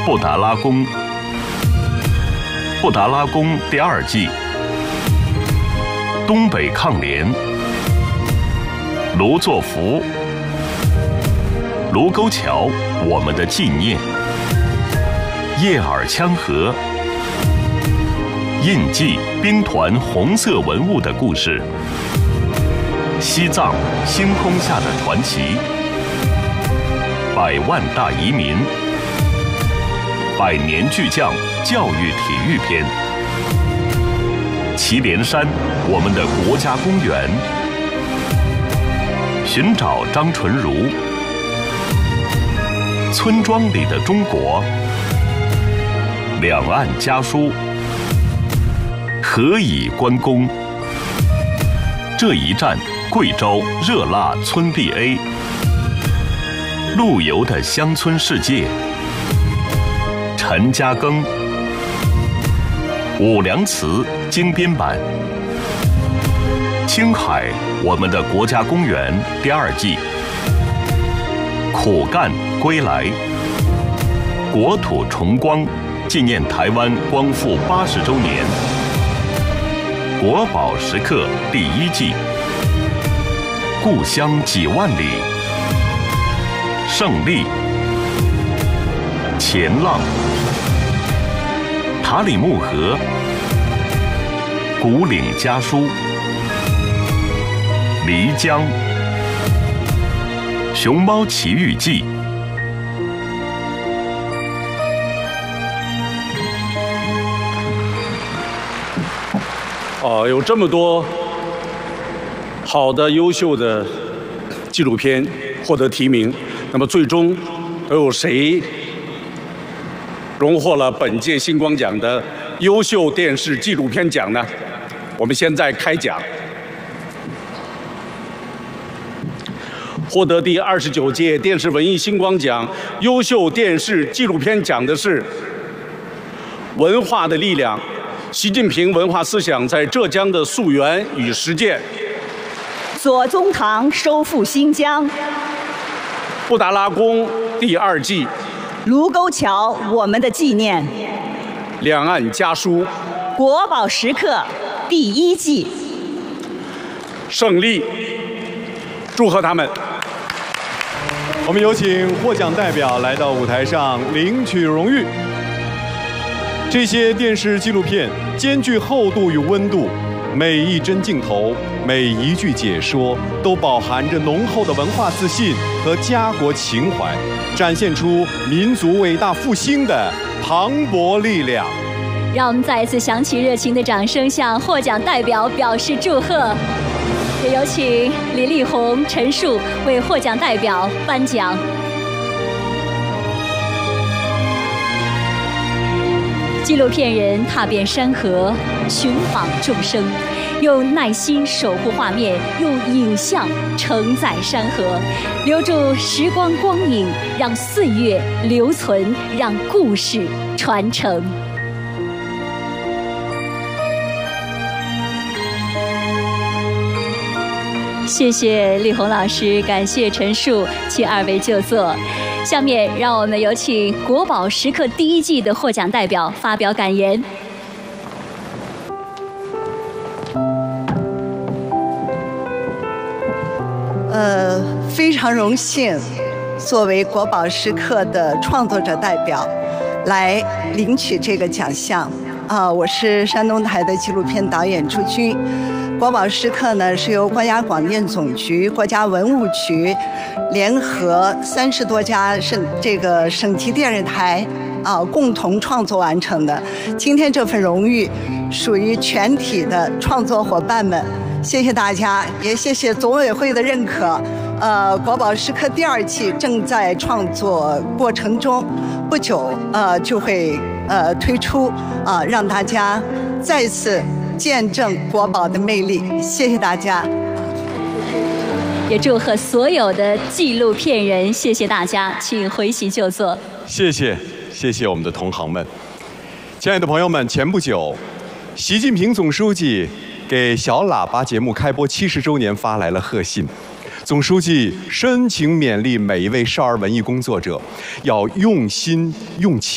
布达拉宫》，布达拉宫第2季，东北抗联，卢作孚，卢沟桥，我们的纪念，叶尔羌河，印记兵团红色文物的故事，西藏星空下的传奇，100万大移民，100年巨匠教育体育篇，祁连山，我们的国家公园，寻找张纯如，村庄里的中国，两岸家书，何以关公，这一站贵州热辣村 BA， 陆游的乡村世界，陈嘉庚，武良祠精编版，青海，我们的国家公园第2季，苦干归来，国土重光，纪念台湾光复80周年，国宝时刻第1季，故乡几万里，胜利，前浪，塔里木河，古岭家书，漓江，熊猫奇遇记， 有这么多好的、优秀的纪录片获得提名，那么最终都有谁荣获了本届星光奖的优秀电视纪录片奖呢？我们现在开奖。获得第29届电视文艺星光奖优秀电视纪录片奖的是《文化的力量：习近平文化思想在浙江的溯源与实践》， 左宗棠收复新疆， 布达拉宫第2季， 卢沟桥我们的纪念， 两岸家书， 国宝时刻第1季， 胜利，祝贺他们。 我们有请获奖代表来到舞台上领取荣誉。这些电视纪录片兼具厚度与温度，每一帧镜头，每一句解说，都饱含着浓厚的文化自信和家国情怀，展现出民族伟大复兴的磅礴力量。 让我们再一次响起热情的掌声，向获奖代表表示祝贺。也有请李丽红、陈树为获奖代表颁奖。纪录片人踏遍山河，寻访众生，用耐心守护画面，用影像承载山河，留住时光光影，让岁月留存，让故事传承。谢谢丽红老师，感谢陈树，请2位就座。下面让我们有请国宝时刻第1季的获奖代表发表感言。 非常荣幸，作为国宝时刻的创作者代表，来领取这个奖项。我是山东台的纪录片导演朱军。国宝时刻呢是由国家广电总局、国家文物局联合30多家省级电视台共同创作完成的。今天这份荣誉属于全体的创作伙伴们，谢谢大家，也谢谢总委会的认可。国宝时刻第2季正在创作过程中，不久就会推出让大家再次见证国宝的魅力。谢谢大家， 也祝贺所有的纪录片人，谢谢大家，请回席就座。 谢谢我们的同行们。亲爱的朋友们，前不久，习近平总书记给小喇叭节目开播70周年发来了贺信。总书记深情勉励每一位少儿文艺工作者，要用心用情